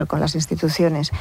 con las instituciones.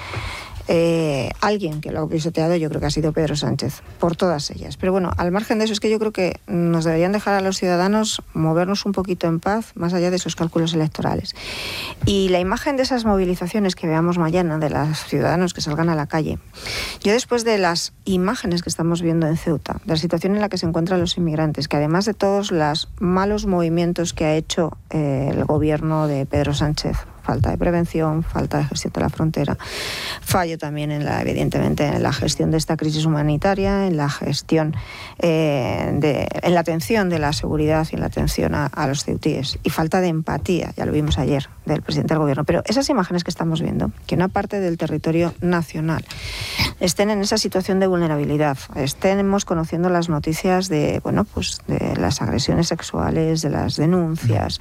Alguien que lo ha pisoteado yo creo que ha sido Pedro Sánchez, por todas ellas. Pero bueno, al margen de eso, es que yo creo que nos deberían dejar a los ciudadanos movernos un poquito en paz, más allá de esos cálculos electorales. Y la imagen de esas movilizaciones que veamos mañana, de los ciudadanos que salgan a la calle, yo después de las imágenes que estamos viendo en Ceuta, de la situación en la que se encuentran los inmigrantes, que además de todos los malos movimientos que ha hecho el gobierno de Pedro Sánchez, falta de prevención, falta de gestión de la frontera, fallo también evidentemente en la gestión de esta crisis humanitaria, en la gestión, en la atención de la seguridad y en la atención a los ceutíes, y falta de empatía, ya lo vimos ayer, del presidente del gobierno. Pero esas imágenes que estamos viendo, que una parte del territorio nacional estén en esa situación de vulnerabilidad, estemos conociendo las noticias de las agresiones sexuales, de las denuncias,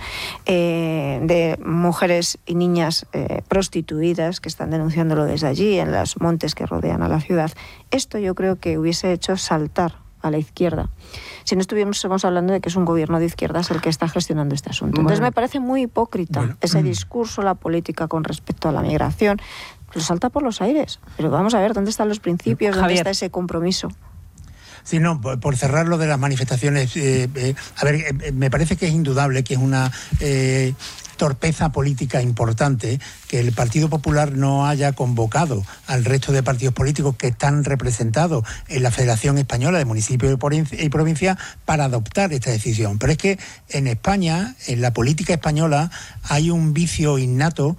de mujeres y niñas prostituidas que están denunciándolo desde allí, en los montes que rodean a la ciudad. Esto yo creo que hubiese hecho saltar a la izquierda si no estuviéramos hablando de que es un gobierno de izquierdas el que está gestionando este asunto. Entonces me parece muy hipócrita ese discurso, la política con respecto a la migración, lo salta por los aires. Pero vamos a ver dónde están los principios, dónde está ese compromiso. Sí, no, por cerrar lo de las manifestaciones, me parece que es indudable que es una torpeza política importante que el Partido Popular no haya convocado al resto de partidos políticos que están representados en la Federación Española de Municipios y Provincias para adoptar esta decisión. Pero es que en España, en la política española, hay un vicio innato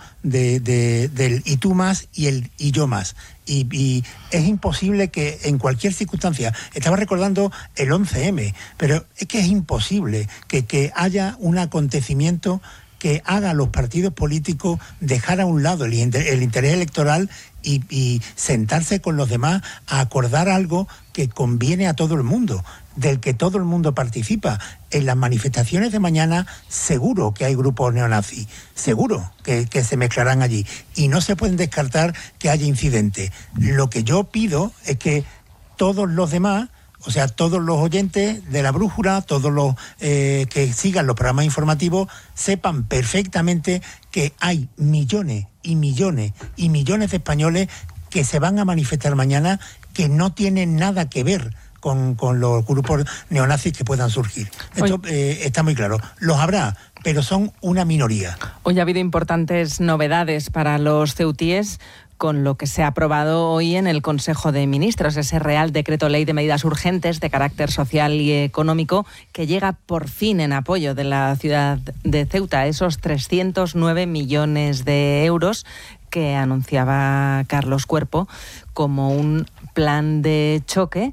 del y tú más y el y yo más. Y es imposible que en cualquier circunstancia, estaba recordando el 11M, pero es que es imposible que haya un acontecimiento que haga a los partidos políticos dejar a un lado el interés electoral y sentarse con los demás a acordar algo que conviene a todo el mundo, del que todo el mundo participa. En las manifestaciones de mañana seguro que hay grupos neonazis, seguro que se mezclarán allí y no se pueden descartar que haya incidentes. Lo que yo pido es que todos los demás, o sea, todos los oyentes de La Brújula, todos los que sigan los programas informativos, sepan perfectamente que hay millones y millones y millones de españoles que se van a manifestar mañana que no tienen nada que ver con los grupos neonazis que puedan surgir. Esto está muy claro. Los habrá, pero son una minoría. Hoy ha habido importantes novedades para los ceutíes con lo que se ha aprobado hoy en el Consejo de Ministros, ese Real Decreto Ley de Medidas Urgentes de carácter social y económico que llega por fin en apoyo de la ciudad de Ceuta, esos 309 millones de euros que anunciaba Carlos Cuerpo como un plan de choque,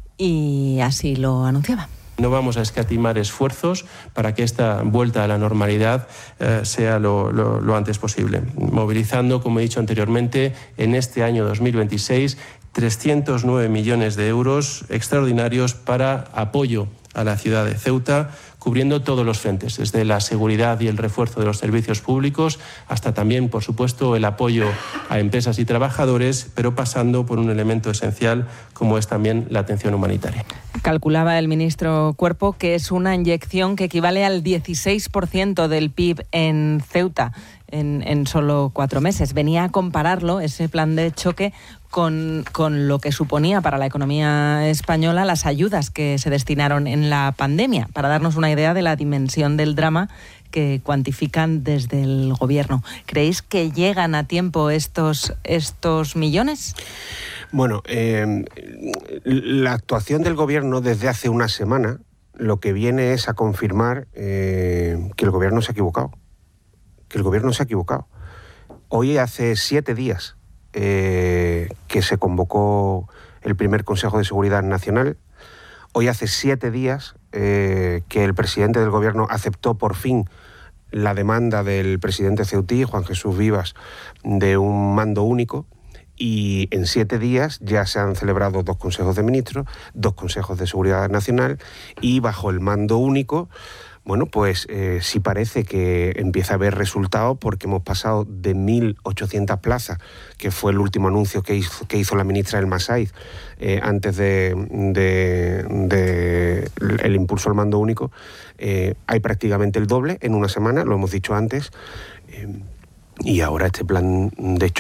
y así lo anunciaba. No vamos a escatimar esfuerzos para que esta vuelta a la normalidad sea lo antes posible. Movilizando, como he dicho anteriormente, en este año 2026, 309 millones de euros extraordinarios para apoyo a la ciudad de Ceuta, cubriendo todos los frentes, desde la seguridad y el refuerzo de los servicios públicos hasta también, por supuesto, el apoyo a empresas y trabajadores, pero pasando por un elemento esencial como es también la atención humanitaria. Calculaba el ministro Cuerpo que es una inyección que equivale al 16% del PIB en Ceuta en solo 4 meses. Venía a compararlo, ese plan de choque, con lo que suponía para la economía española las ayudas que se destinaron en la pandemia, para darnos una idea de la dimensión del drama que cuantifican desde el gobierno. ¿Creéis que llegan a tiempo estos millones? Bueno, la actuación del gobierno desde hace una semana lo que viene es a confirmar que el gobierno se ha equivocado. Hoy hace 7 días que se convocó el primer Consejo de Seguridad Nacional. Hoy hace 7 días que el presidente del gobierno aceptó por fin la demanda del presidente ceutí, Juan Jesús Vivas, de un mando único. Y en 7 días ya se han celebrado 2 consejos de ministros, 2 consejos de seguridad nacional, y bajo el mando único, bueno, pues sí parece que empieza a haber resultados, porque hemos pasado de 1.800 plazas, que fue el último anuncio que hizo la ministra El Masaiz antes de el impulso al mando único. Hay prácticamente el doble en una semana, lo hemos dicho antes. Y ahora este plan de